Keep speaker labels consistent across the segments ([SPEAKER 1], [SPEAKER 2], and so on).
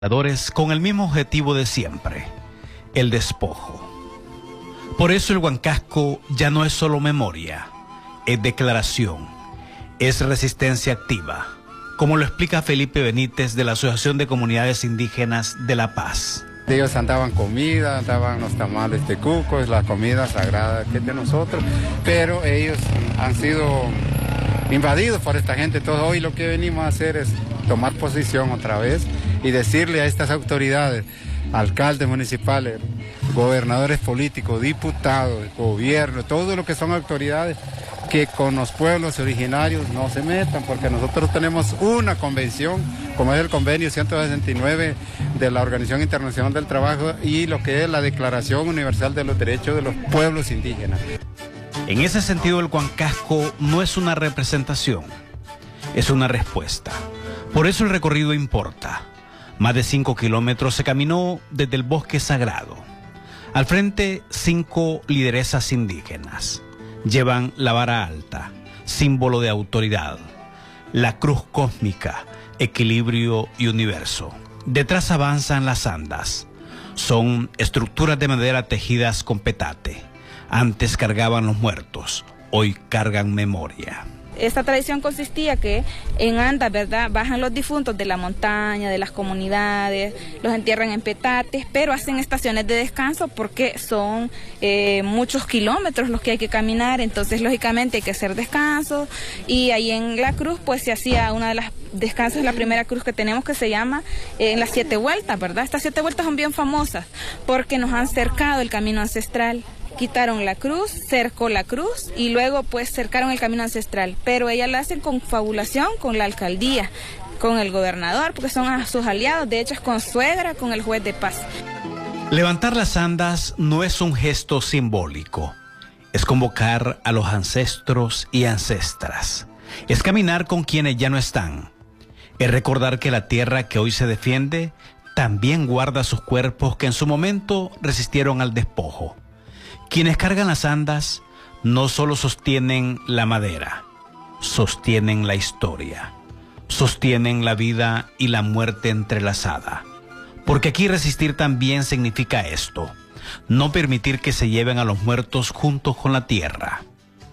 [SPEAKER 1] Con el mismo objetivo de siempre, el despojo. Por eso el Huancasco ya no es solo memoria, es declaración, es resistencia activa, como lo explica Felipe Benítez de la Asociación de Comunidades Indígenas de La Paz.
[SPEAKER 2] Ellos andaban comida, andaban los tamales de cucos, la comida sagrada que es de nosotros, pero ellos han sido invadidos por esta gente. Entonces hoy lo que venimos a hacer es tomar posición otra vez y decirle a estas autoridades, alcaldes municipales, gobernadores políticos, diputados, gobierno, todo lo que son autoridades, que con los pueblos originarios no se metan, porque nosotros tenemos una convención, como es el convenio 169 de la Organización Internacional del Trabajo y lo que es la Declaración Universal de los Derechos de los Pueblos Indígenas.
[SPEAKER 1] En ese sentido, el Huancasco no es una representación, es una respuesta. Por eso el recorrido importa. Más de 5 kilómetros se caminó desde el bosque sagrado. Al frente, 5 lideresas indígenas. Llevan la vara alta, símbolo de autoridad. La cruz cósmica, equilibrio y universo. Detrás avanzan las andas. Son estructuras de madera tejidas con petate. Antes cargaban los muertos, hoy cargan memoria.
[SPEAKER 3] Esta tradición consistía que en andas, ¿verdad?, bajan los difuntos de la montaña, de las comunidades, los entierran en petates, pero hacen estaciones de descanso porque son muchos kilómetros los que hay que caminar, entonces lógicamente hay que hacer descansos, y ahí en la cruz pues se hacía una de las descansos, la primera cruz que tenemos, que se llama en las 7 vueltas, ¿verdad? Estas 7 vueltas son bien famosas porque nos han cercado el camino ancestral. Quitaron la cruz, cercó la cruz y luego pues cercaron el camino ancestral, pero ellas la hacen con confabulación con la alcaldía, con el gobernador, porque son a sus aliados, de hecho es con suegra, con el juez de paz.
[SPEAKER 1] Levantar las andas no es un gesto simbólico, es convocar a los ancestros y ancestras, es caminar con quienes ya no están, es recordar que la tierra que hoy se defiende también guarda sus cuerpos que en su momento resistieron al despojo. Quienes cargan las andas no solo sostienen la madera, sostienen la historia, sostienen la vida y la muerte entrelazada. Porque aquí resistir también significa esto, no permitir que se lleven a los muertos juntos con la tierra.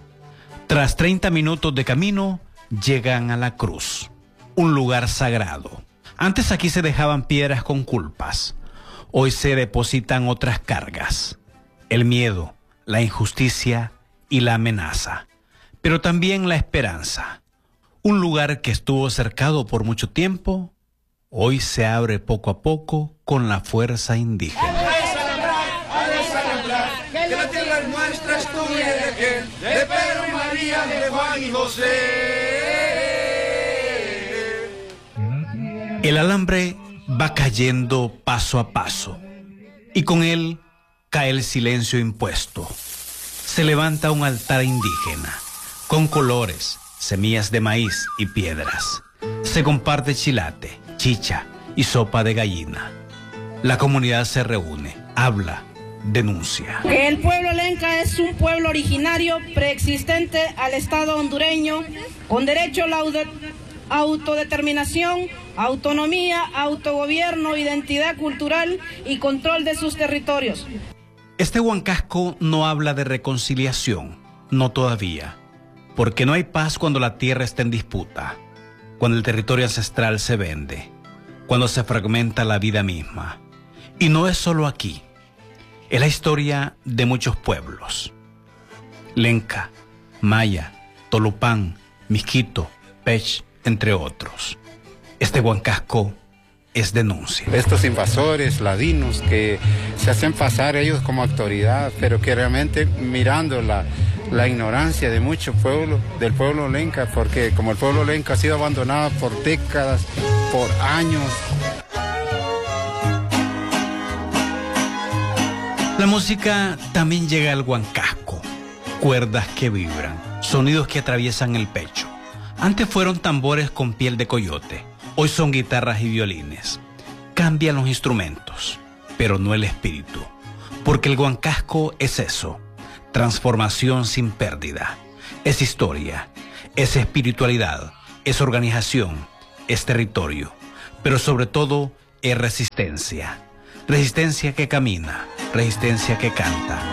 [SPEAKER 1] Tras 30 minutos de camino, llegan a la cruz, un lugar sagrado. Antes aquí se dejaban piedras con culpas, hoy se depositan otras cargas. El miedo, la injusticia y la amenaza, pero también la esperanza. Un lugar que estuvo cercado por mucho tiempo, hoy se abre poco a poco con la fuerza indígena.
[SPEAKER 4] Que la tierra es nuestra, es tuya y de aquel, de Pedro y María, de Juan y José.
[SPEAKER 1] El alambre va cayendo paso a paso, y con él cae el silencio impuesto. Se levanta un altar indígena, con colores, semillas de maíz y piedras. Se comparte chilate, chicha y sopa de gallina. La comunidad se reúne, habla, denuncia.
[SPEAKER 5] Que el pueblo lenca es un pueblo originario preexistente al Estado hondureño, con derecho a la autodeterminación, autonomía, autogobierno, identidad cultural y control de sus territorios.
[SPEAKER 1] Este Huancasco no habla de reconciliación, no todavía, porque no hay paz cuando la tierra está en disputa, cuando el territorio ancestral se vende, cuando se fragmenta la vida misma. Y no es solo aquí, es la historia de muchos pueblos. Lenca, Maya, Tolopán, Misquito, Pech, entre otros. Este Huancasco es denuncia.
[SPEAKER 2] Estos invasores ladinos que se hacen pasar ellos como autoridad, pero que realmente mirando la ignorancia de muchos pueblos, del pueblo lenca, porque como el pueblo lenca ha sido abandonado por décadas, por años.
[SPEAKER 1] La música también llega al Huancasco, cuerdas que vibran, sonidos que atraviesan el pecho. Antes fueron tambores con piel de coyote, hoy son guitarras y violines. Cambian los instrumentos, pero no el espíritu, porque el Huancasco es eso, transformación sin pérdida, es historia, es espiritualidad, es organización, es territorio, pero sobre todo es resistencia. Resistencia que camina, resistencia que canta.